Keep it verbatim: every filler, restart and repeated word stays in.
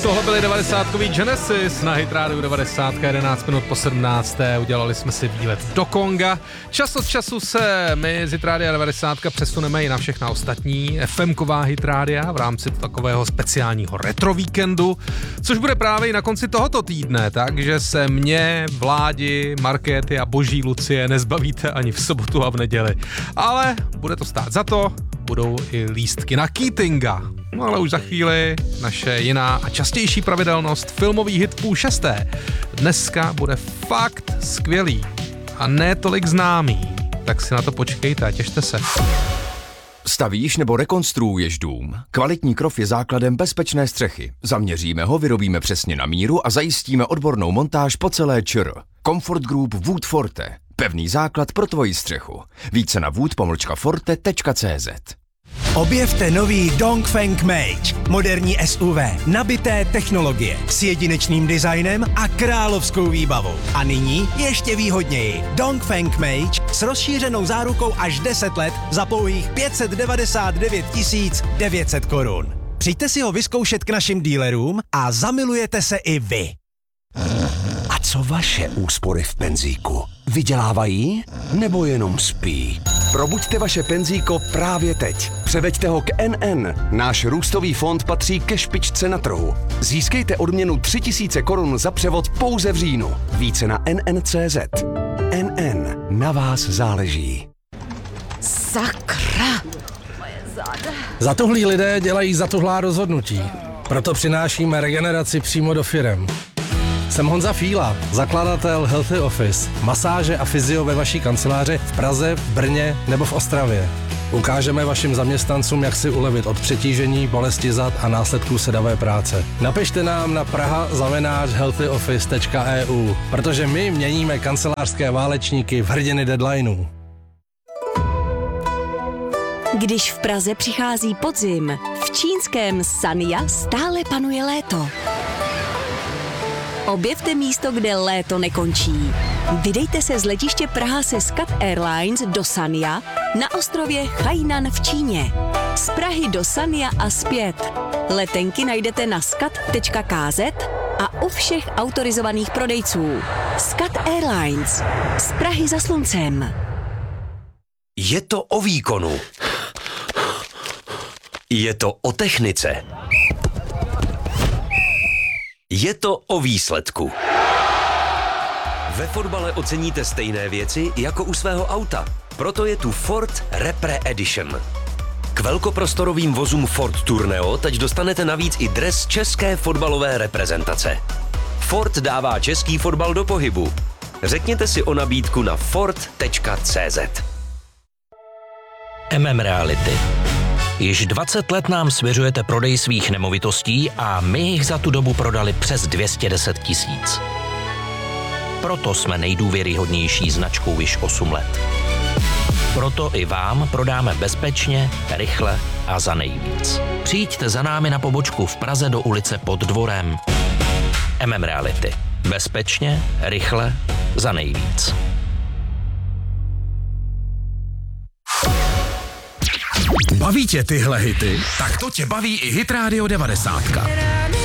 Tohle byly devadesátkový Genesis na Hit Radio devadesát, jedenáct minut po sedmnácté. Udělali jsme si výlet do Konga. Čas od času se my z Hit Radio devadesát přesuneme i na všechna ostatní FMková Hit Radia v rámci takového speciálního retro víkendu, což bude právě i na konci tohoto týdne, takže se mě, Vládi, Markéty a boží Lucie nezbavíte ani v sobotu a v neděli. Ale bude to stát za to, budou i lístky na Keatinga. No ale už za chvíli naše jiná a častější pravidelnost, filmový hit půl šesté. Dneska bude fakt skvělý a ne tolik známý, tak si na to počkejte a těšte se. Stavíš nebo rekonstruuješ dům? Kvalitní krov je základem bezpečné střechy. Zaměříme ho, vyrobíme přesně na míru a zajistíme odbornou montáž po celé ČR. Comfort Group Wood Forte. Pevný základ pro tvoji střechu. Více na wood pomlčka forte tečka cé zet. Objevte nový Dongfeng Mage, moderní S U V, nabité technologie, s jedinečným designem a královskou výbavou. A nyní ještě výhodněji. Dongfeng Mage s rozšířenou zárukou až deset let za pouhých pět set devadesát devět tisíc devět set korun. Přijďte si ho vyzkoušet k našim dealerům a zamilujete se i vy. A co vaše úspory v penzíku? Vydělávají nebo jenom spí? Probuďte vaše penzíko právě teď. Převeďte ho k N N. Náš růstový fond patří ke špičce na trhu. Získejte odměnu tři tisíce korun za převod pouze v říjnu. Více na N N tečka cé zet. N N. Na vás záleží. Sakra! Zatuhlí lidé dělají zatuhlá rozhodnutí. Proto přinášíme regeneraci přímo do firem. Jsem Honza Fíla, zakladatel Healthy Office, masáže a fyzio ve vaší kanceláři v Praze, v Brně nebo v Ostravě. Ukážeme vašim zaměstnancům, jak si ulevit od přetížení, bolesti zad a následků sedavé práce. Napište nám na praha zavináč healthy office tečka e u, protože my měníme kancelářské válečníky v hrdiny deadlineů. Když v Praze přichází podzim, v čínském Sanya stále panuje léto. Objevte místo, kde léto nekončí. Vydejte se z letiště Praha se Skat Airlines do Sanya na ostrově Hainan v Číně. Z Prahy do Sanya a zpět. Letenky najdete na skat tečka ká zet a u všech autorizovaných prodejců. Skat Airlines. Z Prahy za sluncem. Je to o výkonu. Je to o technice. Je to o výsledku. Ve fotbale oceníte stejné věci jako u svého auta. Proto je tu Ford Repre Edition. K velkoprostorovým vozům Ford Tourneo teď dostanete navíc i dres české fotbalové reprezentace. Ford dává český fotbal do pohybu. Řekněte si o nabídku na ford tečka cé zet. M M Reality. Již dvacet let nám svěřujete prodej svých nemovitostí a my jich za tu dobu prodali přes dvě stě deset tisíc. Proto jsme nejdůvěryhodnější značkou již osm let. Proto i vám prodáme bezpečně, rychle a za nejvíc. Přijďte za námi na pobočku v Praze do ulice Pod Dvorem. M M Reality. Bezpečně, rychle, za nejvíc. Baví tě tyhle hity? Tak to tě baví i Hit Radio devadesát.